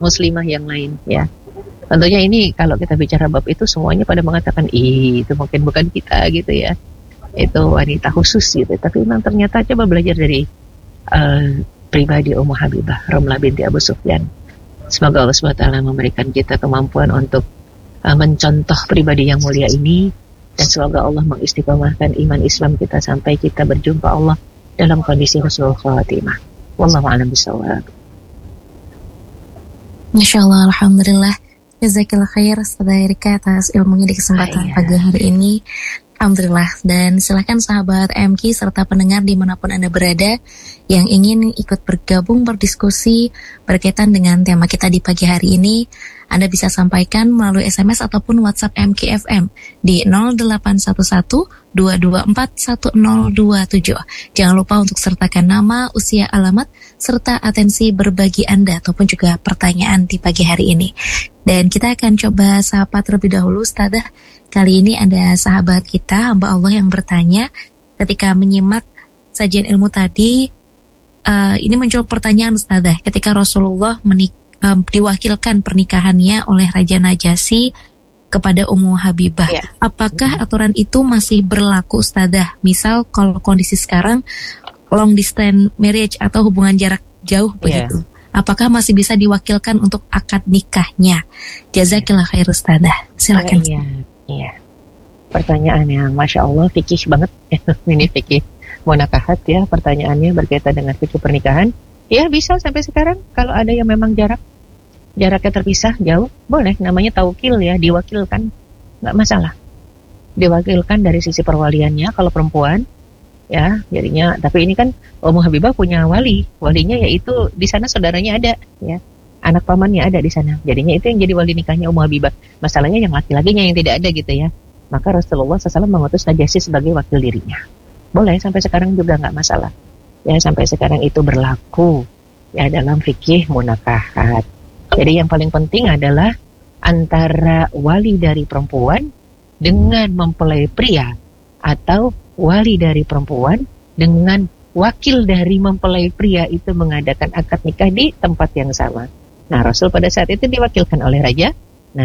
muslimah yang lain ya. Tentunya ini kalau kita bicara bab itu semuanya pada mengatakan itu mungkin bukan kita gitu ya. Itu wanita khusus gitu. Tapi memang ternyata coba belajar dari pribadi Ummu Habibah Ramlah binti Abu Sufyan. Semoga Allah SWT memberikan kita kemampuan untuk mencontoh pribadi yang mulia ini, dan semoga Allah mengistiqomahkan iman Islam kita sampai kita berjumpa Allah dalam kondisi husnul khatimah. Wallahu a'lam bishawab. Masya Allah, alhamdulillah. Jazakillah khair Ustazah Erika atas ilmunya di kesempatan pagi hari ini. Alhamdulillah. Dan silakan sahabat MK serta pendengar dimanapun Anda berada yang ingin ikut bergabung berdiskusi berkaitan dengan tema kita di pagi hari ini, Anda bisa sampaikan melalui SMS ataupun WhatsApp MKFM di 0811 224 1027. Jangan lupa untuk sertakan nama, usia, alamat, serta atensi berbagi Anda ataupun juga pertanyaan di pagi hari ini. Dan kita akan coba sapa terlebih dahulu Ustazah. Kali ini ada sahabat kita, hamba Allah yang bertanya ketika menyimak sajian ilmu tadi, ini muncul pertanyaan Ustazah, ketika Rasulullah diwakilkan pernikahannya oleh Raja Najasyi kepada Ummu Habibah, apakah aturan itu masih berlaku Ustazah? Misal kalau kondisi sekarang long distance marriage atau hubungan jarak jauh begitu, apakah masih bisa diwakilkan untuk akad nikahnya? Jazakillah khair Ustazah. Silakan. Iya. Pertanyaan yang Masya Allah fikih banget. Ini fikih munakahat ya, pertanyaannya berkaitan dengan fikih pernikahan. Ya bisa sampai sekarang kalau ada yang memang jaraknya terpisah jauh, boleh, namanya taukil ya, diwakilkan, nggak masalah. Diwakilkan dari sisi perwaliannya kalau perempuan ya, jadinya. Tapi ini kan Ummu Habibah punya walinya yaitu di sana saudaranya ada ya, anak pamannya ada di sana, jadinya itu yang jadi wali nikahnya Ummu Habibah. Masalahnya yang laki-lakinya yang tidak ada gitu ya, maka Rasulullah SAW mengutus Najasyi sebagai wakil dirinya. Boleh, sampai sekarang juga nggak masalah ya, sampai sekarang itu berlaku ya dalam fikih munakahat. Jadi yang paling penting adalah antara wali dari perempuan dengan mempelai pria, atau wali dari perempuan dengan wakil dari mempelai pria itu mengadakan akad nikah di tempat yang sama. Nah, Rasul pada saat itu diwakilkan oleh Raja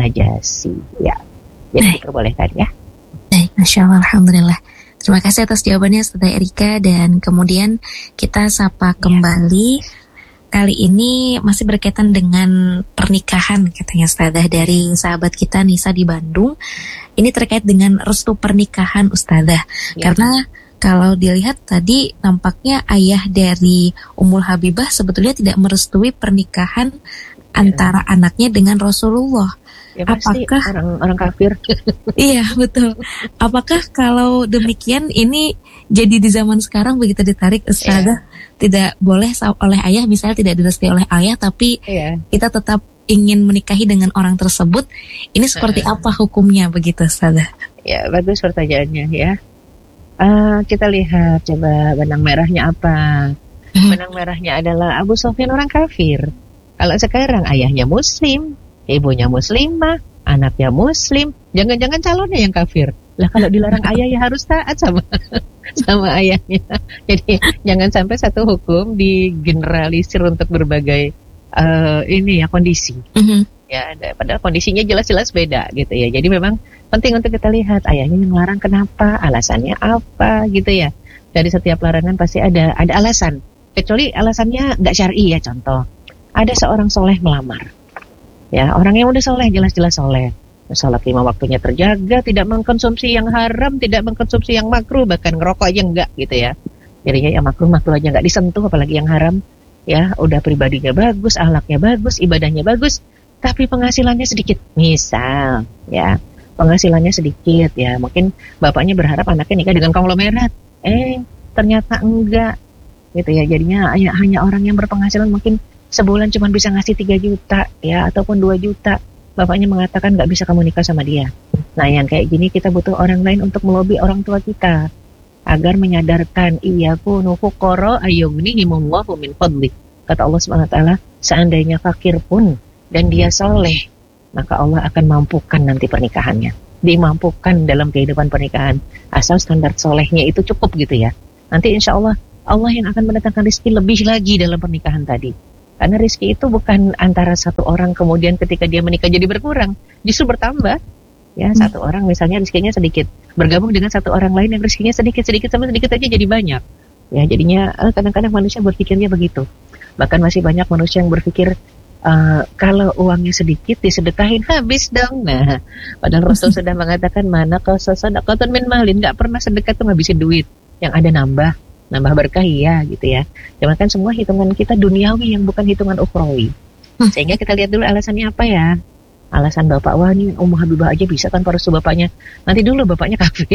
Najasyi ya. Jadi diperbolehkan ya. Baik, Masya Allah, alhamdulillah. Terima kasih atas jawabannya Ustazah Erika. Dan kemudian kita sapa kembali. Kali ini masih berkaitan dengan pernikahan katanya Ustazah, dari sahabat kita Nisa di Bandung. Ini terkait dengan restu pernikahan Ustazah. Karena kalau dilihat tadi nampaknya ayah dari Ummul Habibah sebetulnya tidak merestui pernikahan antara anaknya dengan Rasulullah. Ya, apakah orang kafir? Iya, betul. Apakah kalau demikian ini jadi di zaman sekarang begitu ditarik Ustazah, tidak boleh oleh ayah, misalnya tidak direstui oleh ayah, tapi kita tetap ingin menikahi dengan orang tersebut, ini seperti apa hukumnya begitu Ustazah? Ya, bagus pertanyaannya ya. Kita lihat coba benang merahnya apa. Benang merahnya adalah Abu Sufyan orang kafir. Kalau sekarang ayahnya muslim, ibunya muslimah, anaknya muslim, jangan-jangan calonnya yang kafir. Lah kalau dilarang ayah ya harus taat sama ayahnya. Jadi jangan sampai satu hukum digeneralisir untuk berbagai kondisi. Ya, padahal kondisinya jelas-jelas beda gitu ya. Jadi memang penting untuk kita lihat ayahnya yang melarang kenapa, alasannya apa gitu ya. Dari setiap larangan pasti ada alasan. Kecuali alasannya nggak syar'i ya, contoh. Ada seorang soleh melamar. Ya, orang yang udah soleh, jelas-jelas soleh. Salat 5 waktunya terjaga, tidak mengkonsumsi yang haram, tidak mengkonsumsi yang makruh, bahkan ngerokok aja enggak gitu ya. Jadinya yang makruh aja enggak disentuh, apalagi yang haram. Ya, udah pribadinya bagus, akhlaknya bagus, ibadahnya bagus, tapi penghasilannya sedikit. Misal, ya, penghasilannya sedikit ya. Mungkin bapaknya berharap anaknya nikah dengan konglomerat. Ternyata enggak. Gitu ya. Jadinya hanya orang yang berpenghasilan mungkin sebulan cuma bisa ngasih 3 juta ya, ataupun 2 juta. Bapaknya mengatakan nggak bisa kamu nikah sama dia. Nah, yang kayak gini kita butuh orang lain untuk melobi orang tua kita agar menyadarkan, iyakunu fuqara ayyughnihimullahu min fadli. Kata Allah Subhanahu wa taala, seandainya fakir pun dan dia soleh, maka Allah akan mampukan nanti pernikahannya. Dimampukan dalam kehidupan pernikahan asal standar solehnya itu cukup gitu ya. Nanti insya Allah Allah yang akan mendatangkan rezeki lebih lagi dalam pernikahan tadi. Karena rezeki itu bukan antara satu orang kemudian ketika dia menikah jadi berkurang, justru bertambah. Ya, satu orang misalnya rezekinya sedikit, bergabung dengan satu orang lain yang rezekinya sedikit sama sedikit aja jadi banyak. Ya, jadinya kadang-kadang manusia berpikirnya begitu. Bahkan masih banyak manusia yang berpikir kalau uangnya sedikit disedekahin habis dong. Nah, padahal Rasul sudah mengatakan mana kau sadaqatun min malin, nggak pernah sedekah tuh ngabisin duit. Yang ada nambah berkah ya gitu ya. Cuma kan semua hitungan kita duniawi yang bukan hitungan ukhrawi. Sehingga kita lihat dulu alasannya apa ya. Alasan bapak, wah ini Ummu Habibah aja bisa tanpa restu bapaknya. Nanti dulu bapaknya kafir.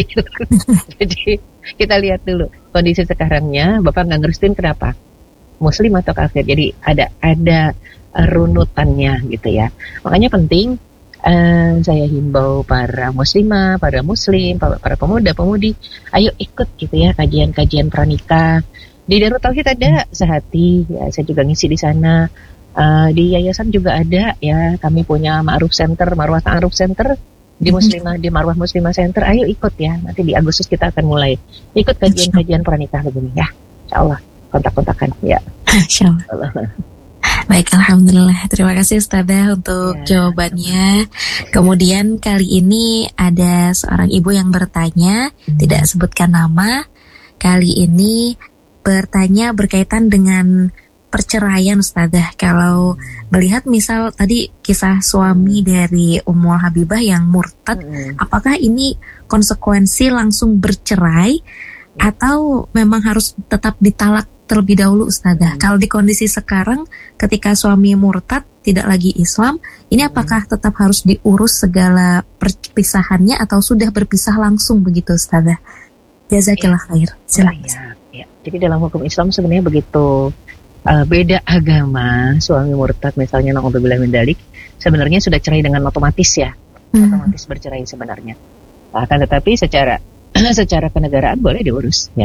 Jadi kita lihat dulu kondisi sekarangnya, bapak nggak ngerestuin kenapa? Muslim atau kafir. Jadi ada runutannya gitu ya. Makanya penting saya himbau para muslimah, para muslim, para pemuda-pemudi, ayo ikut gitu ya kajian-kajian pranikah. Di Darut Tauhid ada Sehati, ya, saya juga ngisi di sana. Di yayasan juga ada ya, kami punya Ma'ruf Center, Marwah Ta'aruf Center di Muslimah, di Marwah Muslimah Center. Ayo ikut ya, nanti di Agustus kita akan mulai ikut kajian-kajian pranikah begini ya. Insyaallah kontak-kontakan ya. Insyaallah. Baik, alhamdulillah. Terima kasih Ustazah untuk jawabannya. Kemudian kali ini ada seorang ibu yang bertanya, tidak sebutkan nama. Kali ini bertanya berkaitan dengan perceraian Ustazah. Kalau melihat misal tadi kisah suami dari Ummu Habibah yang murtad, apakah ini konsekuensi langsung bercerai atau memang harus tetap ditalak terlebih dahulu Ustazah? Kalau di kondisi sekarang ketika suami murtad tidak lagi Islam, ini apakah tetap harus diurus segala perpisahannya atau sudah berpisah langsung begitu Ustazah? Jazakillah khair. Silakan. Ya. Jadi dalam hukum Islam sebenarnya begitu. Beda agama, suami murtad misalnya na'udzubillah min dzalik, sebenarnya sudah cerai dengan otomatis ya. Otomatis bercerai sebenarnya. Akan tetapi secara kenegaraan boleh diurus ya.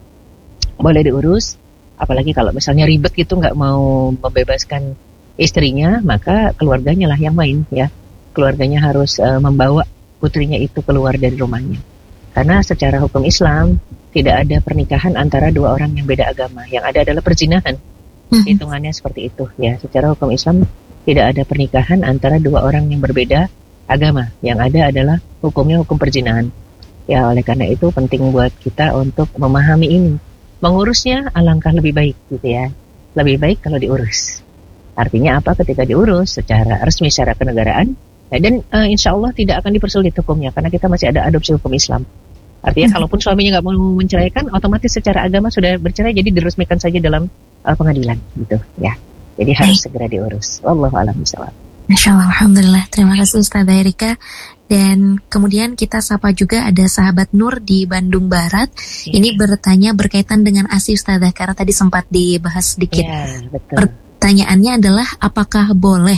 Boleh diurus, apalagi kalau misalnya ribet gitu nggak mau membebaskan istrinya, maka keluarganya lah yang main ya. Keluarganya harus membawa putrinya itu keluar dari rumahnya. Karena secara hukum Islam tidak ada pernikahan antara dua orang yang beda agama. Yang ada adalah perzinahan. Hitungannya seperti itu ya. Secara hukum Islam tidak ada pernikahan antara dua orang yang berbeda agama. Yang ada adalah hukumnya hukum perzinahan. Ya, oleh karena itu penting buat kita untuk memahami ini. Mengurusnya alangkah lebih baik gitu ya. Lebih baik kalau diurus. Artinya apa? Ketika diurus secara resmi, secara kenegaraan, ya, dan insya Allah tidak akan dipersulit hukumnya karena kita masih ada adopsi hukum Islam. Artinya kalaupun suaminya nggak mau menceraikan, otomatis secara agama sudah bercerai, jadi diresmikan saja dalam pengadilan gitu ya. Jadi harus segera diurus. Wallahu a'lam bishawab. Insyaallah, alhamdulillah. Terima kasih Ustazah Erika. Dan kemudian kita sapa juga ada sahabat Nur di Bandung Barat. Ini bertanya berkaitan dengan ASI Ustazah, karena tadi sempat dibahas sedikit. Betul. Pertanyaannya adalah apakah boleh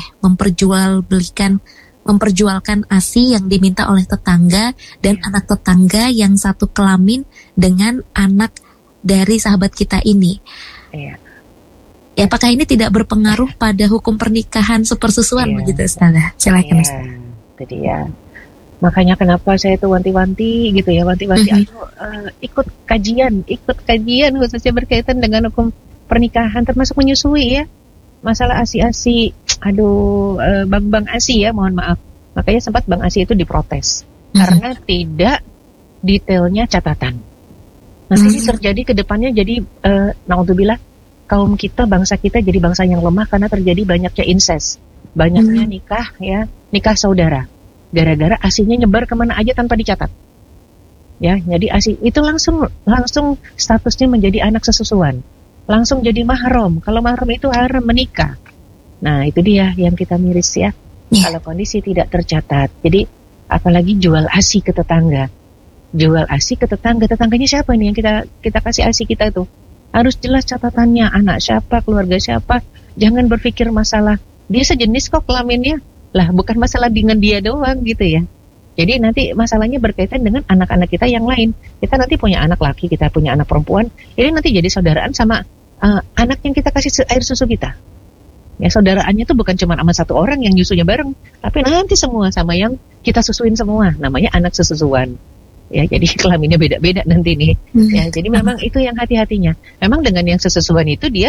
memperjualkan ASI yang diminta oleh tetangga dan anak tetangga yang satu kelamin dengan anak dari sahabat kita ini? Ya, apakah ini tidak berpengaruh pada hukum pernikahan sepersusuan begitu Ustazah? Silakan Ustazah. Jadi ya, makanya kenapa saya tuh wanti-wanti gitu ya, ikut kajian khususnya berkaitan dengan hukum pernikahan termasuk menyusui ya. Masalah ASI, Bang ASI ya, mohon maaf. Makanya sempat Bang ASI itu diprotes karena tidak detailnya catatan. Nanti ini terjadi ke depannya jadi naudzubillah, kaum kita, bangsa kita jadi bangsa yang lemah karena terjadi banyaknya incest, banyaknya nikah saudara. Gara-gara ASI-nya nyebar kemana aja tanpa dicatat. Ya, jadi ASI itu langsung statusnya menjadi anak sesusuan. Langsung jadi mahram. Kalau mahram itu haram menikah. Nah, itu dia yang kita miris ya. Kalau kondisi tidak tercatat. Jadi apalagi jual ASI ke tetangga. Jual ASI ke tetangga. Tetangganya siapa nih yang kita kasih ASI kita tuh? Harus jelas catatannya, anak siapa, keluarga siapa. Jangan berpikir masalah dia sejenis kok kelaminnya. Lah, bukan masalah dengan dia doang gitu ya. Jadi nanti masalahnya berkaitan dengan anak-anak kita yang lain. Kita nanti punya anak laki, kita punya anak perempuan. Ini nanti jadi saudaraan sama anak yang kita kasih air susu kita. Ya, saudaraannya tuh bukan cuma sama satu orang yang nyusunya bareng, tapi nanti semua sama yang kita susuin semua. Namanya anak sesusuan. Ya, jadi kelaminnya beda-beda nanti nih. Ya, jadi memang itu yang hati-hatinya. Memang dengan yang sesusuan itu dia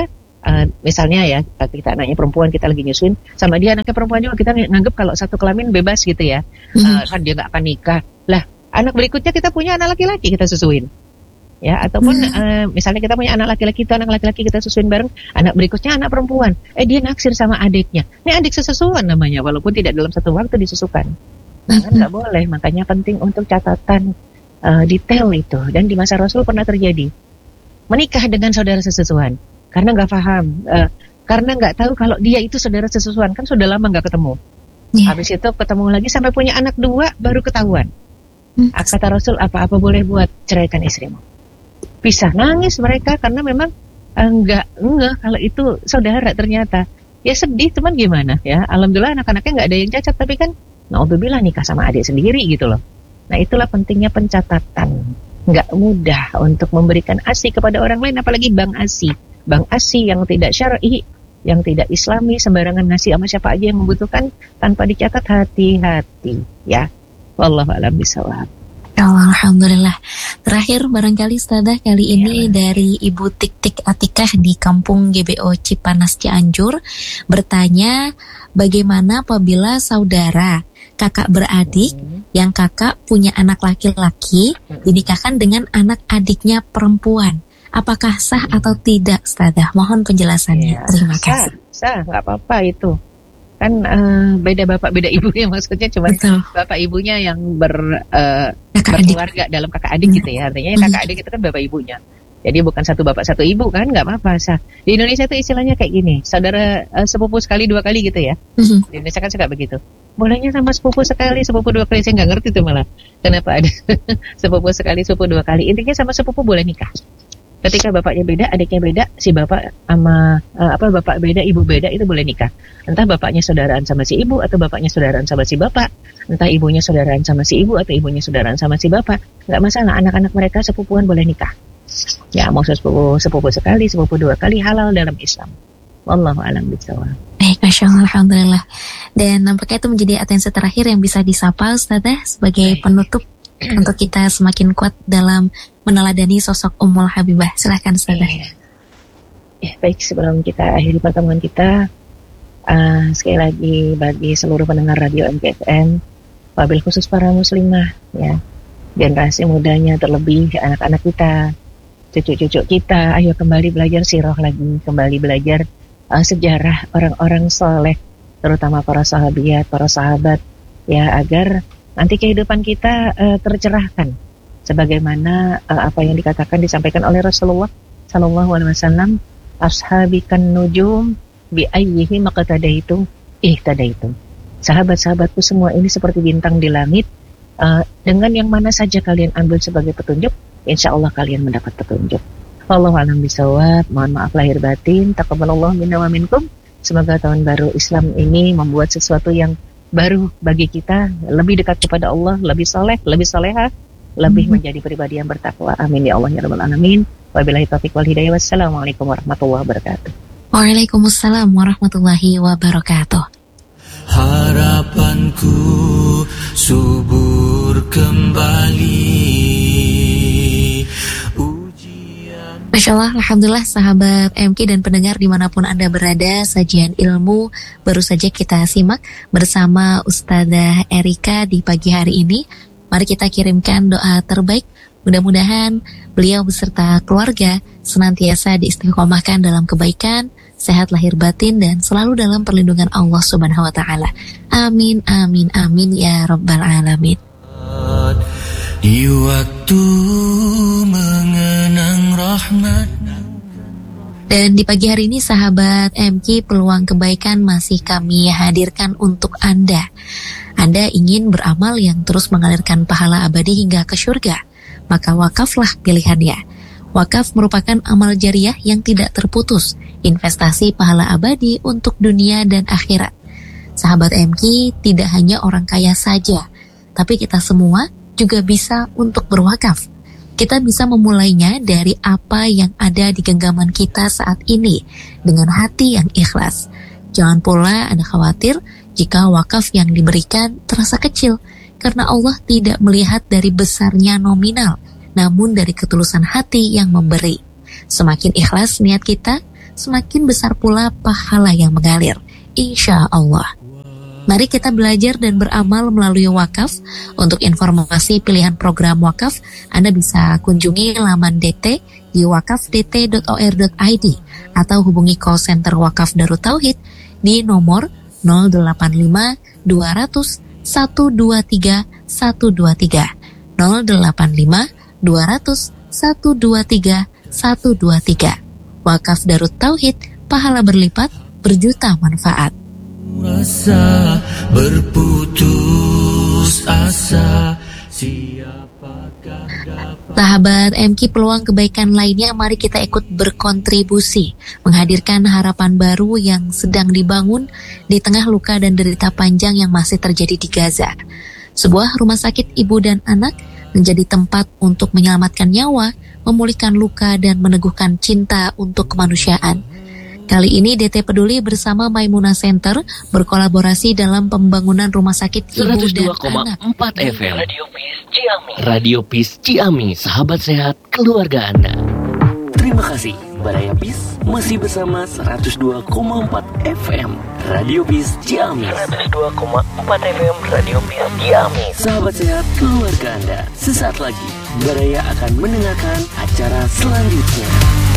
misalnya ya, kita anaknya perempuan, kita lagi nyusuin, sama dia anaknya perempuan juga, kita nganggap kalau satu kelamin bebas gitu ya. Kan dia nggak akan nikah. Lah, anak berikutnya kita punya anak laki-laki, kita susuin. Ya, ataupun misalnya kita punya anak laki-laki, itu anak laki-laki kita susuin bareng, anak berikutnya anak perempuan. Dia naksir sama adiknya. Ini adik sesusuan namanya, walaupun tidak dalam satu waktu disusukan. Nah, kan nggak boleh, makanya penting untuk catatan detail itu. Dan di masa Rasul pernah terjadi menikah dengan saudara sesusuan karena nggak paham, karena nggak tahu kalau dia itu saudara sesusuan, kan sudah lama nggak ketemu. Habis itu ketemu lagi sampai punya anak 2 baru ketahuan. Kata Rasul, apa boleh buat, ceraikan istrimu. Pisah, nangis mereka karena memang nggak kalau itu saudara ternyata. Ya sedih, cuman gimana ya. Alhamdulillah anak-anaknya nggak ada yang cacat, tapi kan naudzubillah nikah sama adik sendiri gitu loh. Nah, itulah pentingnya pencatatan. Nggak mudah untuk memberikan ASI kepada orang lain, apalagi bank ASI. Bank ASI yang tidak syar'i, yang tidak islami, sembarangan ngasih sama siapa aja yang membutuhkan tanpa dicatat, hati-hati ya. Wallahu a'lam bishawab. Alhamdulillah. Terakhir barangkali Ustazah kali ini dari Ibu Tik-Tik Atikah di Kampung GBO Cipanas Cianjur bertanya, bagaimana apabila saudara kakak beradik yang kakak punya anak laki-laki dinikahkan dengan anak adiknya perempuan? Apakah sah atau tidak, Ustazah? Mohon penjelasannya. Terima kasih. Sah, nggak apa-apa itu. Kan beda bapak beda ibunya, maksudnya cuma bapak ibunya yang berkeluarga dalam kakak adik gitu ya. Artinya kakak adik itu kan bapak ibunya. Jadi bukan satu bapak satu ibu, kan nggak apa-apa, sah. Di Indonesia itu istilahnya kayak gini, saudara sepupu sekali 2 kali gitu ya. Di Indonesia kan suka begitu. Bolehnya sama sepupu sekali, sepupu 2 kali, saya nggak ngerti tuh malah. Kenapa ada sepupu sekali, sepupu 2 kali. Intinya sama sepupu boleh nikah. Ketika bapaknya beda, adiknya beda, si bapak sama bapak beda, ibu beda, itu boleh nikah. Entah bapaknya saudaraan sama si ibu atau bapaknya saudaraan sama si bapak, entah ibunya saudaraan sama si ibu atau ibunya saudaraan sama si bapak, nggak masalah. Anak-anak mereka sepupuan boleh nikah. Ya, mau sepupu sekali, sepupu 2 kali, halal dalam Islam. Wallahu a'lam bishawab. Baik, Masya Allah, Alhamdulillah. Dan nampaknya itu menjadi atensi terakhir yang bisa disapa Ustazah sebagai penutup untuk kita semakin kuat dalam meneladani sosok Ummul Habibah. Silahkan Ustazah. Baik, sebelum kita akhiri pertemuan kita, sekali lagi bagi seluruh pendengar radio MKFM, wabil khusus para muslimah ya, generasi mudanya, terlebih anak-anak kita, cucu-cucu kita, ayo kembali belajar sirah lagi, kembali belajar sejarah orang-orang soleh, terutama para sahabiat, para sahabat ya, agar nanti kehidupan kita tercerahkan sebagaimana apa yang disampaikan oleh Rasulullah sallallahu alaihi wasallam, ashabikan nujum bi ayyihi maqtadaitu ihtadaitu. Sahabat-sahabatku semua ini seperti bintang di langit, dengan yang mana saja kalian ambil sebagai petunjuk, insya Allah kalian mendapat petunjuk. Wallahu a'lam bishawab. Mohon maaf lahir batin. Taqabbalallahu minna wa minkum. Semoga tahun baru Islam ini membuat sesuatu yang baru bagi kita, lebih dekat kepada Allah, lebih soleh, lebih soleha, lebih menjadi pribadi yang bertakwa. Amin ya Allah ya rabbal alamin. Wabillahi taufiq wal hidayah. Wassalamualaikum warahmatullahi wabarakatuh. Waalaikumsalam warahmatullahi wabarakatuh. Harapanku subur kembali. Masya Allah, Alhamdulillah sahabat MK dan pendengar dimanapun Anda berada, sajian ilmu baru saja kita simak bersama Ustazah Erika di pagi hari ini. Mari kita kirimkan doa terbaik, mudah-mudahan beliau beserta keluarga senantiasa diistiqomahkan dalam kebaikan, sehat lahir batin, dan selalu dalam perlindungan Allah Subhanahu wa Ta'ala. Amin, amin, amin ya Rabbal Alamin. Di waktu mengenang rahmat. Dan di pagi hari ini sahabat MK, peluang kebaikan masih kami hadirkan untuk Anda. Anda ingin beramal yang terus mengalirkan pahala abadi hingga ke surga, maka wakaflah pilihannya. Wakaf merupakan amal jariah yang tidak terputus, investasi pahala abadi untuk dunia dan akhirat. Sahabat MK, tidak hanya orang kaya saja, tapi kita semua juga bisa untuk berwakaf. Kita bisa memulainya dari apa yang ada di genggaman kita saat ini dengan hati yang ikhlas. Jangan pula Anda khawatir jika wakaf yang diberikan terasa kecil, karena Allah tidak melihat dari besarnya nominal, namun dari ketulusan hati yang memberi. Semakin ikhlas niat kita, semakin besar pula pahala yang mengalir, insya Allah. Mari kita belajar dan beramal melalui wakaf. Untuk informasi pilihan program wakaf, Anda bisa kunjungi laman DT di wakafdt.or.id atau hubungi call center Wakaf Darut Tauhid di nomor 085 200 123 123 085 200 123 123. Wakaf Darut Tauhid, pahala berlipat, berjuta manfaat. Rasa berputus asa, siapakah dapat. Sahabat MK, peluang kebaikan lainnya, mari kita ikut berkontribusi menghadirkan harapan baru yang sedang dibangun di tengah luka dan derita panjang yang masih terjadi di Gaza. Sebuah rumah sakit ibu dan anak menjadi tempat untuk menyelamatkan nyawa, memulihkan luka, dan meneguhkan cinta untuk kemanusiaan. Kali ini DT Peduli bersama Maimunah Center berkolaborasi dalam pembangunan rumah sakit ibu dan anak. 102,4 FM Radio Peace Ciami. Radio Peace Ciami, sahabat sehat keluarga Anda. Terima kasih, Baraya Peace masih bersama 102,4 FM Radio Peace Ciami. 102,4 FM Radio Peace Ciami, sahabat sehat keluarga Anda. Sesaat lagi Baraya akan mendengarkan acara selanjutnya.